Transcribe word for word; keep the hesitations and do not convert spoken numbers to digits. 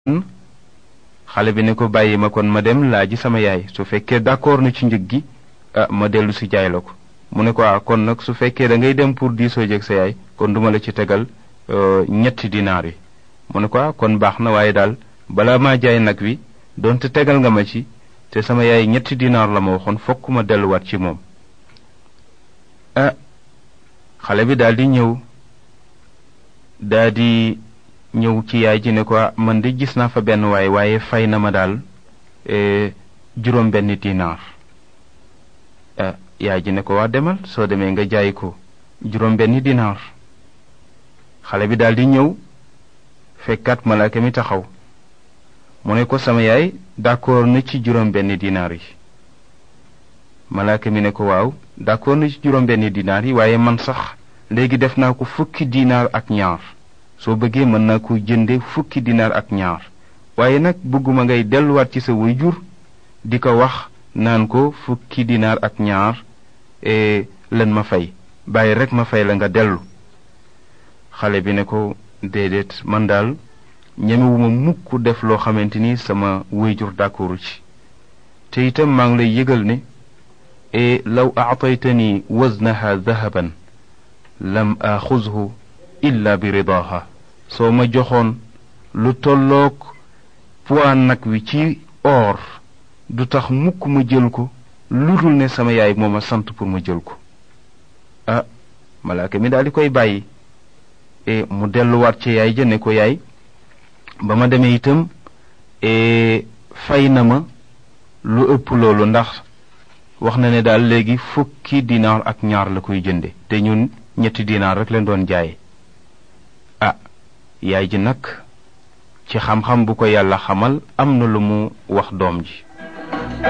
xale bi ne ko bàyyi ma kon ma dem laaji sama yaay su fekkee d'accord na ci njëg gi ah ma dellu si jaay la ko mu ne ko ah kon nag su fekkee da ngay dem pour diisoo jeeg sa yaay kon duma la ci tegal ñetti dinaar yi mu ne ko ah kon baax na waaye daal balaa maa jaay nag wi doonte tegal nga ma ci te sama yaay ñetti dinaar la ma waxoon fokk ma delluwaat ci moom. ah xale bi daal di ñëw daal di ñëw ci yaay ji ne ko man de gis naa fa benn waay waaye fay na ma daal juróom benn dinaar. ah yaay ji ne ko waa demal soo demee nga jaay ko juróom benn dinaar. xale bi daal di ñëw fekkaat malaaka mi taxaw mu ne ko sama yaay d'accord na ci juróom benn dinaar yi. malaaka mi ne ko waaw d'accord na ci juróom benn dinaar yi waaye man sax léegi def naa ko fukki dinaar ak ñaar soo bëggee mën naa ko jënde fukki dinaar ak ñaar waaye nag bëgguma ngay delluwaat ci sa waajur di ko wax naan ko fukki dinaar ak ñaar lan ma fay bàyyi rek ma fay la nga dellu. xale bi ne ko déedéet man daal ñemewuma mukk def loo xamante ni sama waajur d'accordu ci te itam maa ngi lay yëgal ne e law aataytani waznaha dahaban lam axuzhu illa bi ridaha soo ma joxoon lu tolloog poids nag wi ci or du tax mukk ma jël ko lu dul ne sama yaay moo ma sant pour ma jël ko. ah malaaka mi daal di koy bàyyi e mu delluwaat ci yaay ja ne ko yaay ba ma demee itam e fay na ma lu ëpp loolu ndax wax na ne daal léegi fukki dinaar ak ñaar la koy jënde te ñun ñetti dinaar rek leen doon jaaye. ah yaay ji nag ci xam-xam bu ko yàlla xamal am na lu mu wax doom ji